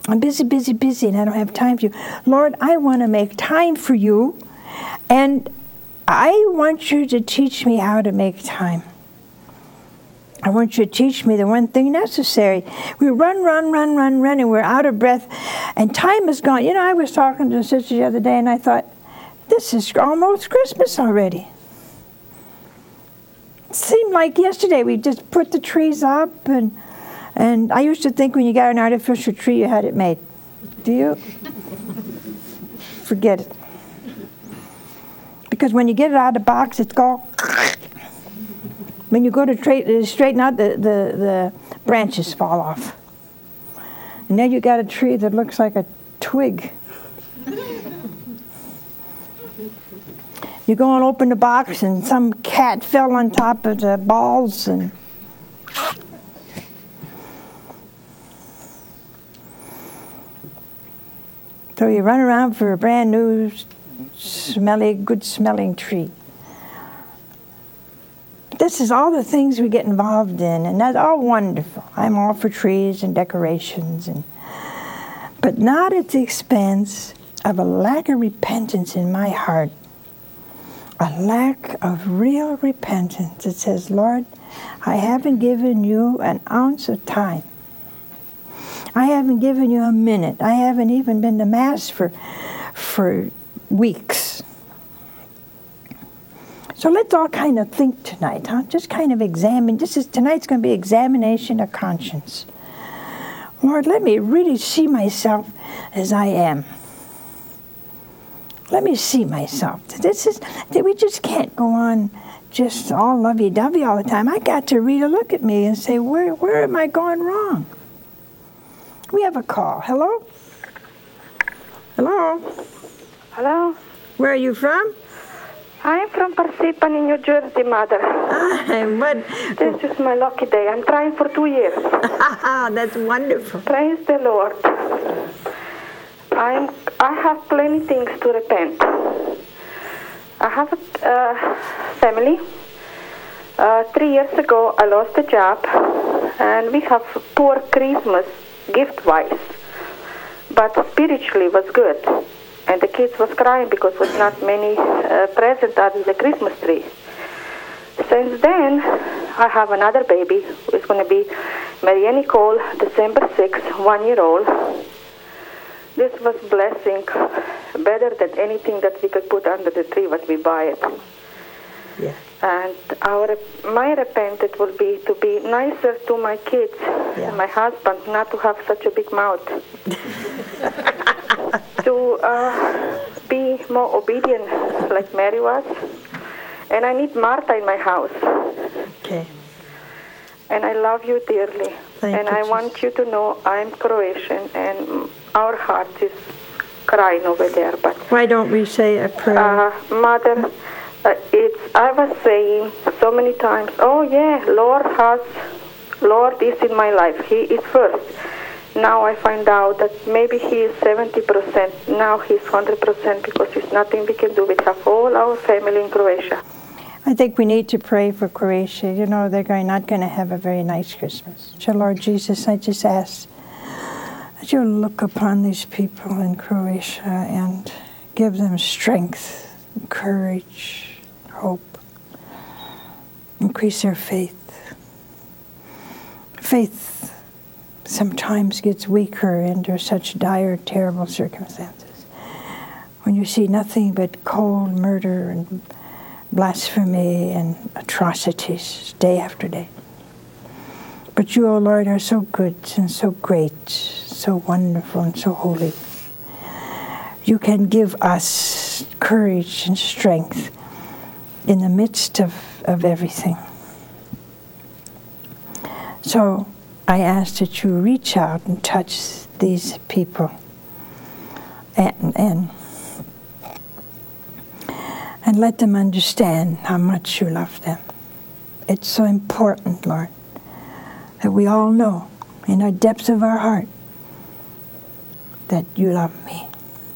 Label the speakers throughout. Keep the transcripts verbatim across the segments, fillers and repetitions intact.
Speaker 1: I'm busy, busy, busy, and I don't have time for you. Lord, I want to make time for you, and I want you to teach me how to make time. I want you to teach me the one thing necessary. We run, run, run, run, run, and we're out of breath, and time is gone. You know, I was talking to a sister the other day, and I thought, this is almost Christmas already. It seemed like yesterday we just put the trees up, and and I used to think when you got an artificial tree, you had it made. Do you? Forget it. Because when you get it out of the box, it's all... When you go to tra- straighten out, the, the, the branches fall off. And then you got a tree that looks like a twig. You go and open the box, and some cat fell on top of the balls, and so you run around for a brand new, smelly, good-smelling tree. This is all the things we get involved in, and that's all wonderful. I'm all for trees and decorations, and but not at the expense of a lack of repentance in my heart. A lack of real repentance. It says, Lord, I haven't given you an ounce of time. I haven't given you a minute. I haven't even been to Mass for, for weeks. So let's all kind of think tonight, huh? Just kind of examine. This is tonight's going to be examination of conscience. Lord, let me really see myself as I am. Let me see myself. This is we just can't go on just all lovey-dovey all the time. I got to really look at me and say, where where am I going wrong? We have a call. Hello? Hello?
Speaker 2: Hello?
Speaker 1: Where are you from?
Speaker 2: I'm from Parsippany, New Jersey, Mother.
Speaker 1: Ah, what?
Speaker 2: This is my lucky day. I'm trying for two years.
Speaker 1: That's wonderful.
Speaker 2: Praise the Lord. I'm, I have plenty things to repent. I have a uh, family. Uh, three years ago, I lost a job, and we have poor Christmas gift-wise, but spiritually was good. And the kids was crying because was not many uh, presents under the Christmas tree. Since then, I have another baby who is going to be Maria Nicole, December sixth, one year old. This was blessing, better than anything that we could put under the tree, what we buy it.
Speaker 1: Yeah.
Speaker 2: And our my repentance will be to be nicer to my kids yeah. and my husband, not to have such a big mouth. to uh, be more obedient like Mary was. And I need Martha in my house.
Speaker 1: Okay.
Speaker 2: And I love you dearly.
Speaker 1: Thank
Speaker 2: and
Speaker 1: you,
Speaker 2: I
Speaker 1: Jesus.
Speaker 2: want you to know I'm Croatian, and our heart is crying over there. But
Speaker 1: why don't we say a prayer?
Speaker 2: Uh, Mother, uh, it's I was saying so many times, oh yeah, Lord has, Lord is in my life. He is first. Now I find out that maybe he is seventy percent. Now he's one hundred percent because there's nothing we can do. We have all our family in Croatia.
Speaker 1: I think we need to pray for Croatia. You know, they're going, not going to have a very nice Christmas. So, Lord Jesus, I just ask that you look upon these people in Croatia and give them strength, courage, hope. Increase their faith. Faith sometimes gets weaker under such dire, terrible circumstances. When you see nothing but cold murder and blasphemy and atrocities day after day. But you, O Lord, are so good and so great, so wonderful and so holy. You can give us courage and strength in the midst of, of everything. So I ask that you reach out and touch these people and and and let them understand how much you love them. It's so important, Lord, that we all know in our depths of our heart that you love me.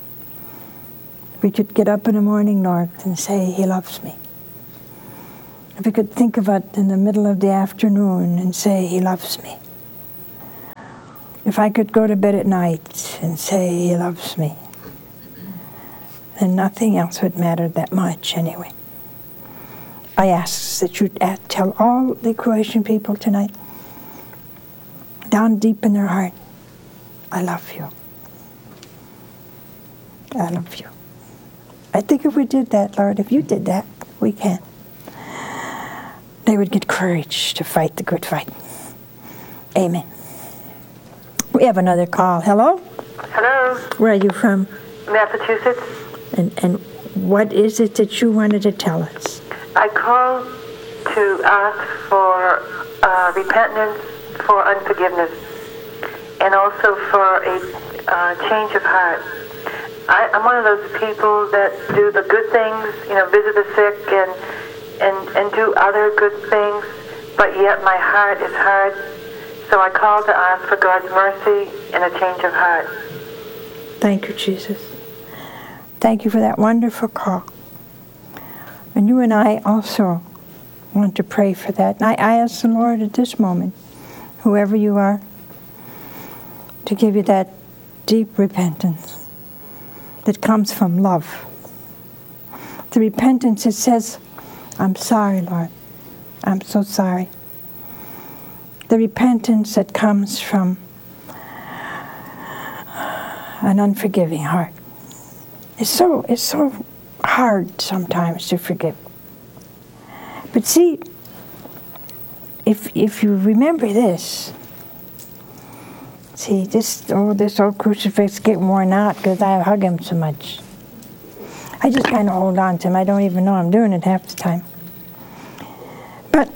Speaker 1: We could get up in the morning, Lord, and say, he loves me. If we could think of it in the middle of the afternoon and say, he loves me. If I could go to bed at night and say he loves me, then nothing else would matter that much anyway. I ask that you tell all the Croatian people tonight, down deep in their heart, I love you. I love you. I think if we did that, Lord, if you did that, we can. They would get courage to fight the good fight. Amen. We have another call. Hello?
Speaker 3: Hello.
Speaker 1: Where are you from?
Speaker 3: Massachusetts.
Speaker 1: And and what is it that you wanted to tell us?
Speaker 3: I called to ask for uh, repentance for unforgiveness and also for a uh, change of heart. I, I'm one of those people that do the good things, you know, visit the sick and, and, and do other good things, but yet my heart is hard. So I called to ask for God's mercy and a change of heart.
Speaker 1: Thank you, Jesus. Thank you for that wonderful call. And you and I also want to pray for that. And I, I ask the Lord at this moment, whoever you are, to give you that deep repentance that comes from love. The repentance that says, I'm sorry, Lord. I'm so sorry. The repentance that comes from an unforgiving heart. It's so, it's so hard sometimes to forgive. But see, if if you remember this, see, this oh, this old crucifix is getting worn out because I hug him so much. I just kind of hold on to him. I don't even know I'm doing it half the time. But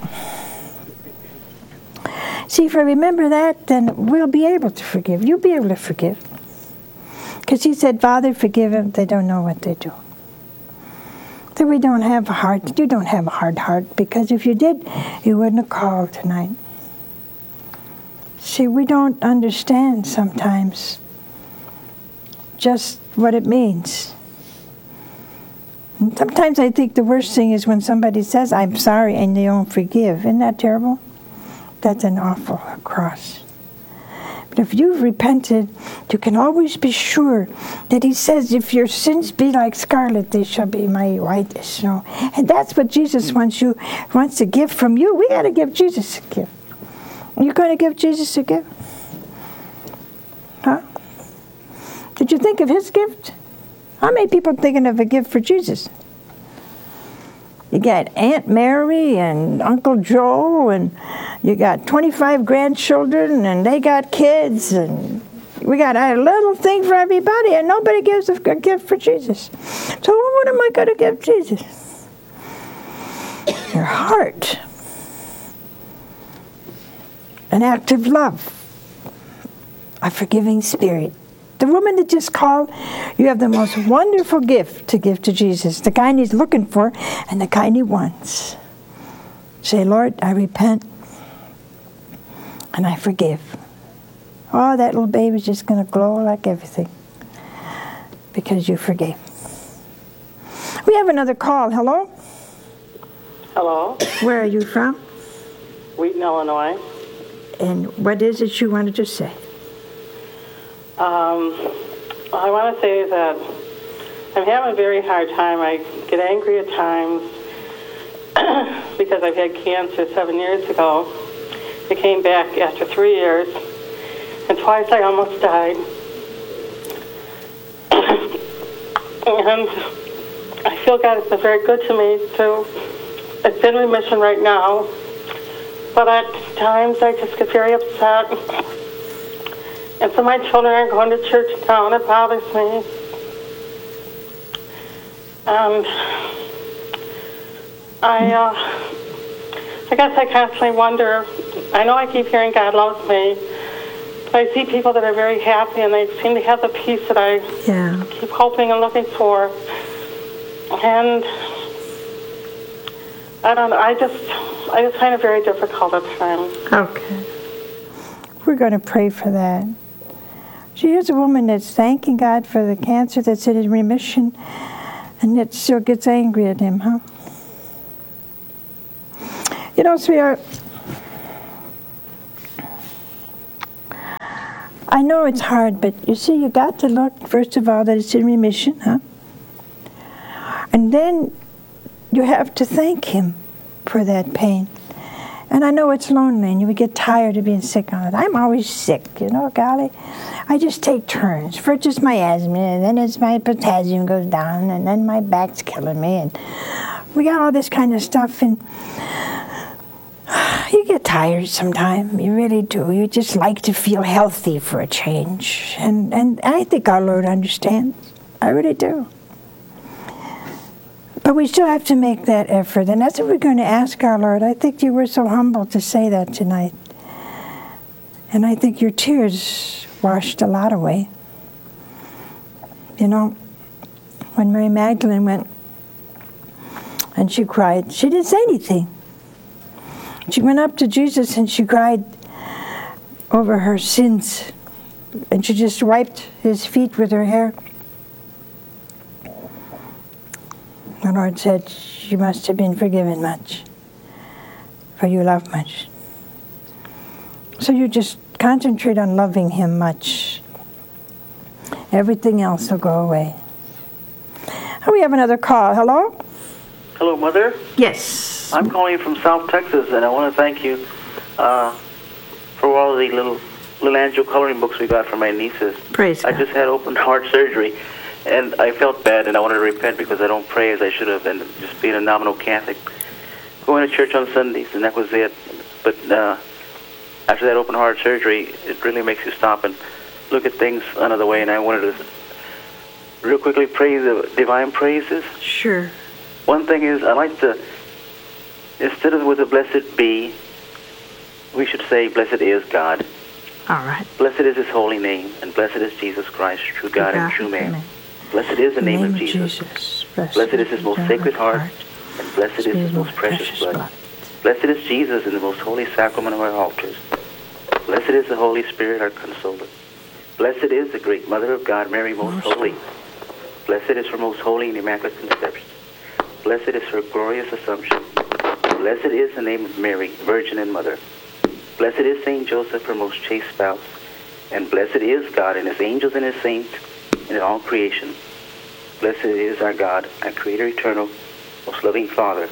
Speaker 1: see, if I remember that, then we'll be able to forgive. You'll be able to forgive. Because he said, Father, forgive them. They don't know what they do. That we don't have a heart. You don't have a hard heart, because if you did, you wouldn't have called tonight. See, we don't understand sometimes just what it means. And sometimes I think the worst thing is when somebody says, I'm sorry, and they don't forgive. Isn't that terrible? That's an awful cross. But if you've repented, you can always be sure that he says, if your sins be like scarlet, they shall be mighty white as snow. And that's what Jesus wants you wants to give from you. We got to give Jesus a gift. You're going to give Jesus a gift? Huh? Did you think of his gift? How many people thinking of a gift for Jesus? You got Aunt Mary and Uncle Joe, and you got twenty-five grandchildren, and they got kids, and we got a little thing for everybody, and nobody gives a gift for Jesus. So what am I going to give Jesus? Your heart. An act of love. A forgiving spirit. The woman that just called, you have the most wonderful gift to give to Jesus. The kind he's looking for and the kind he wants. Say, Lord, I repent and I forgive. Oh, that little baby's just going to glow like everything because you forgave. We have another call. Hello?
Speaker 4: Hello.
Speaker 1: Where are you from?
Speaker 4: Wheaton, Illinois.
Speaker 1: And what is it you wanted to say?
Speaker 4: Um, I want to say that I'm having a very hard time. I get angry at times because I've had cancer seven years ago. It came back after three years, and twice I almost died. And I feel God has been very good to me, too. It's in remission right now, but at times I just get very upset. And so my children aren't going to church now, and it bothers me. And I, uh, I guess I constantly wonder, I know I keep hearing God loves me, but I see people that are very happy, and they seem to have the peace that I
Speaker 1: yeah.
Speaker 4: keep hoping and looking for. And I don't know, I just, I just find it very difficult at times.
Speaker 1: Okay. We're going to pray for that. Here's a woman that's thanking God for the cancer that's in remission, and yet still gets angry at him, huh? You know, sweetheart, I know it's hard, but you see, you got to look, first of all, that it's in remission, huh? And then you have to thank Him for that pain. And I know it's lonely, and you would get tired of being sick on it. I'm always sick, you know, golly. I just take turns. First it's my asthma, and then it's my potassium goes down, and then my back's killing me. And we got all this kind of stuff, and you get tired sometime. You really do. You just like to feel healthy for a change. And, and I think our Lord understands. I really do. But we still have to make that effort, and that's what we're going to ask our Lord. I think you were so humble to say that tonight. And I think your tears washed a lot away. You know, when Mary Magdalene went and she cried, she didn't say anything. She went up to Jesus and she cried over her sins. And she just wiped His feet with her hair. The Lord said, you must have been forgiven much, for you love much. So you just concentrate on loving Him much. Everything else will go away. Oh, we have another call. Hello?
Speaker 5: Hello, Mother.
Speaker 1: Yes.
Speaker 5: I'm calling from South Texas, and I want to thank you uh, for all the little little angel coloring books we got from my nieces.
Speaker 1: Praise God.
Speaker 5: I just had open heart surgery. And I felt bad, and I wanted to repent because I don't pray as I should have, and just being a nominal Catholic, going to church on Sundays, and that was it. But uh, after that open heart surgery, it really makes you stop and look at things another way. And I wanted to real quickly pray the divine praises.
Speaker 1: Sure.
Speaker 5: One thing is, I like to, instead of with a blessed be, we should say, blessed is God.
Speaker 1: All right.
Speaker 5: Blessed is His holy name, and blessed is Jesus Christ, true God and true man. Amen. Blessed is the name, name of Jesus. Jesus. Blessed, blessed is His most sacred heart, heart, and blessed is His most precious, precious blood. blood. Blessed is Jesus in the most holy sacrament of our altars. Blessed is the Holy Spirit, our consoler. Blessed is the great Mother of God, Mary, most, most holy. Blessed is her most holy and immaculate conception. Blessed is her glorious assumption. Blessed is the name of Mary, Virgin and Mother. Blessed is Saint Joseph, her most chaste spouse. And blessed is God and His angels and His saints and in all creation. Blessed is our God, our Creator eternal, most loving Father.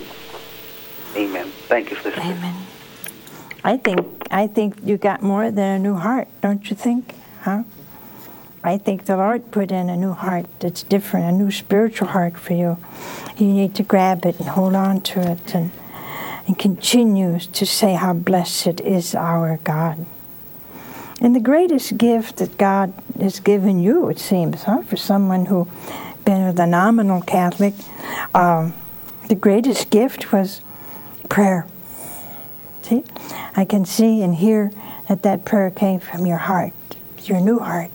Speaker 5: Amen. Thank you for this.
Speaker 1: Amen. I think I think you got more than a new heart, don't you think? Huh? I think the Lord put in a new heart that's different, a new spiritual heart for you. You need to grab it and hold on to it and and continue to say how blessed is our God. And the greatest gift that God has given you, it seems, huh, for someone who been with a nominal Catholic, um, the greatest gift was prayer. See, I can see and hear that that prayer came from your heart, your new heart.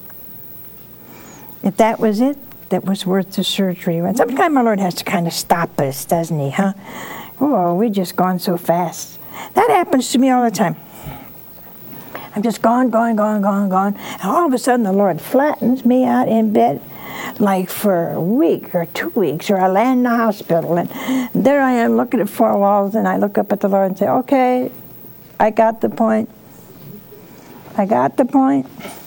Speaker 1: If that was it, that was worth the surgery. And sometimes our Lord has to kind of stop us, doesn't He, huh? Oh, we've just gone so fast. That happens to me all the time. I'm just gone, gone, gone, gone, gone. And all of a sudden the Lord flattens me out in bed like for a week or two weeks, or I land in the hospital. And there I am looking at four walls, and I look up at the Lord and say, okay, I got the point. I got the point.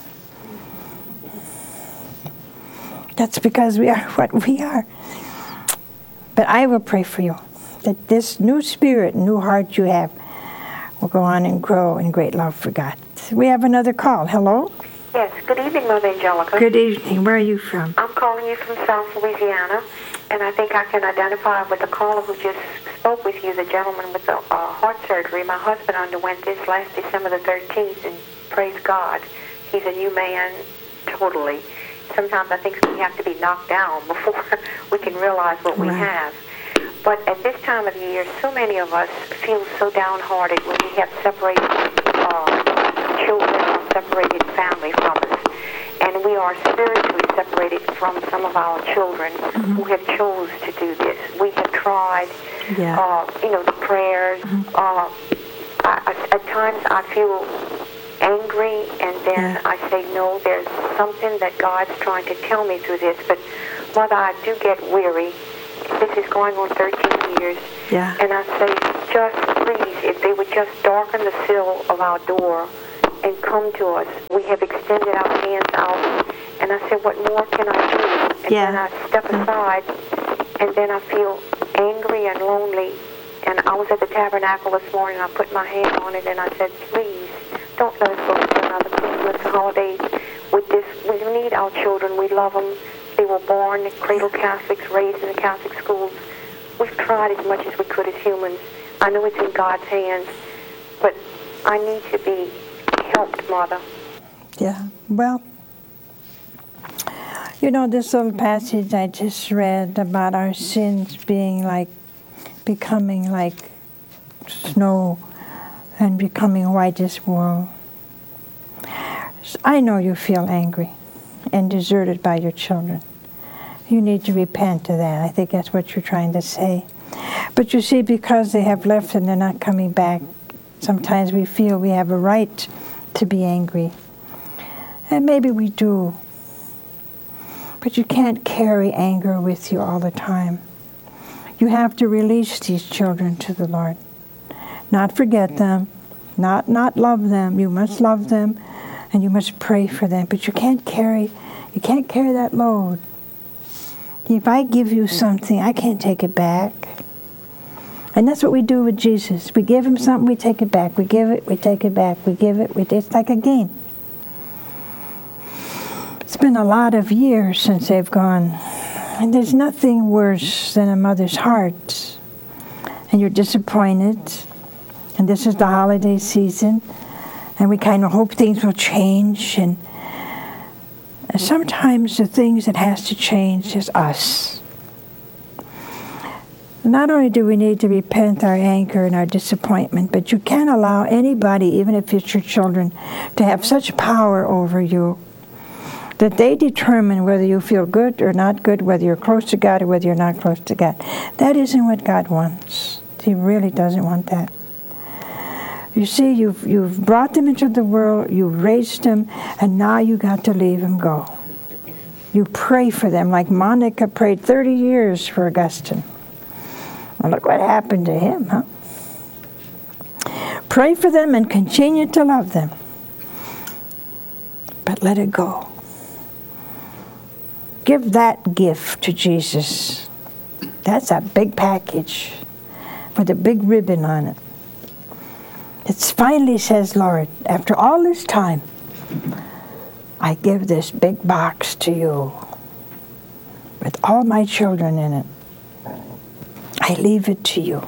Speaker 1: That's because we are what we are. But I will pray for you, that this new spirit, new heart you have, will go on and grow in great love for God. We have another call. Hello?
Speaker 6: Yes. Good evening, Mother Angelica.
Speaker 1: Good evening. Where are you from?
Speaker 6: I'm calling you from South Louisiana, and I think I can identify with the caller who just spoke with you, the gentleman with the uh, heart surgery. My husband underwent this last December the thirteenth, and praise God, he's a new man totally. Sometimes I think we have to be knocked down before we can realize what right. we have. But at this time of the year, so many of us feel so downhearted when we have separated uh, children or separated family from us. And we are spiritually separated from some of our children mm-hmm. who have chose to do this. We have tried, yeah. uh, you know, the prayers. Mm-hmm. Uh, I, I, at times I feel angry, and then yeah. I say, no, there's something that God's trying to tell me through this. But, Mother, I do get weary. This is going on thirteen years. Yeah. And I say, just please, if they would just darken the sill of our door and come to us. We have extended our hands out, and I said, what more can I do? And
Speaker 1: Yeah.
Speaker 6: then I step aside, and then I feel angry and lonely. And I was at the tabernacle this morning, I put my hand on it, and I said, please, don't let us go through another Christmas holiday with this. We need our children. We love them. They were born cradle Catholics, raised in the Catholic schools. We've tried as much as we could as humans. I know it's in God's hands, but I need to be helped, Mother.
Speaker 1: Yeah, well, you know, this little passage I just read about our sins being like, becoming like snow and becoming white as wool. I know you feel angry and deserted by your children. You need to repent of that. I think that's what you're trying to say. But you see, because they have left and they're not coming back, sometimes we feel we have a right to be angry. And maybe we do. But you can't carry anger with you all the time. You have to release these children to the Lord. Not forget them, not not love them. You must love them, and you must pray for them. But you can't carry, you can't carry that load. If I give you something, I can't take it back. And that's what we do with Jesus. We give him something, we take it back. We give it, we take it back. We give it, we, it's like a game. It's been a lot of years since they've gone. And there's nothing worse than a mother's heart. And you're disappointed. And this is the holiday season. And we kind of hope things will change. And sometimes the things that has to change is us. Not only do we need to repent our anger and our disappointment, but you can't allow anybody, even if it's your children, to have such power over you that they determine whether you feel good or not good, whether you're close to God or whether you're not close to God. That isn't what God wants. He really doesn't want that. You see, you've, you've brought them into the world, you've raised them, and now you got to leave them go. You pray for them like Monica prayed thirty years for Augustine. Well, look what happened to him, huh? Pray for them and continue to love them. But let it go. Give that gift to Jesus. That's a big package with a big ribbon on it. It finally says, Lord, after all this time, I give this big box to you with all my children in it. I leave it to you.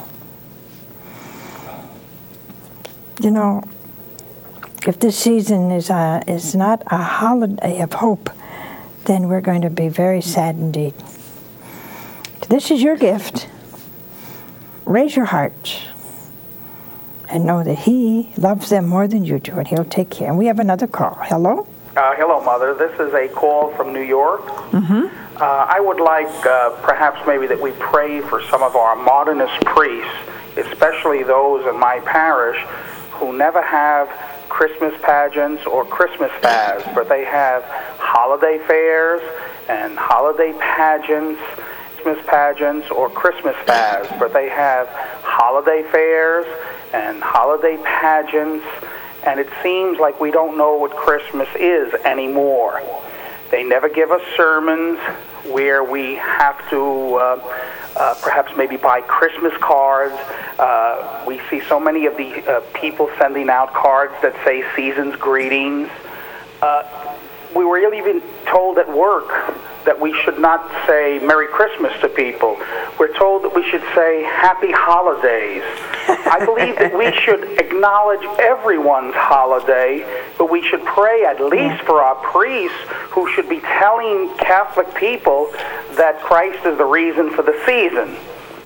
Speaker 1: You know, if this season is a, is not a holiday of hope, then we're going to be very sad indeed. This is your gift. Raise your heart and know that he loves them more than you do, and he'll take care. And we have another call. Hello?
Speaker 7: Uh, hello, Mother. This is a call from New York.
Speaker 1: Mm-hmm.
Speaker 7: Uh, I would like uh, perhaps maybe that we pray for some of our modernist priests, especially those in my parish who never have Christmas pageants or Christmas fasts, but they have holiday fairs and holiday pageants, Christmas pageants or Christmas fasts, but they have holiday fairs and holiday pageants, and it seems like we don't know what Christmas is anymore. They never give us sermons where we have to uh, uh, perhaps maybe buy Christmas cards. Uh, we see so many of the uh, people sending out cards that say season's greetings. Uh, we were even told at work that we should not say Merry Christmas to people. We're told that we should say Happy Holidays. I believe that we should acknowledge everyone's holiday, but we should pray at least for our priests who should be telling Catholic people that Christ is the reason for the season.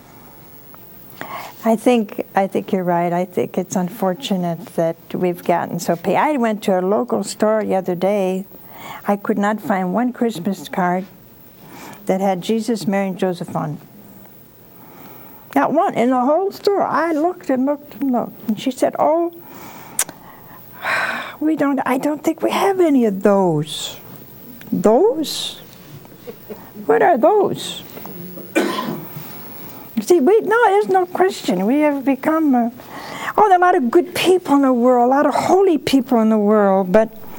Speaker 1: I think I think you're right. I think it's unfortunate that we've gotten so paid. I went to a local store the other day. I could not find one Christmas card that had Jesus, Mary, and Joseph on it. Not one in the whole store. I looked and looked and looked, and she said, "Oh, we don't. I don't think we have any of those. Those? What are those?" See, we no, there's no question. We have become, uh, oh, there are a lot of good people in the world, a lot of holy people in the world, but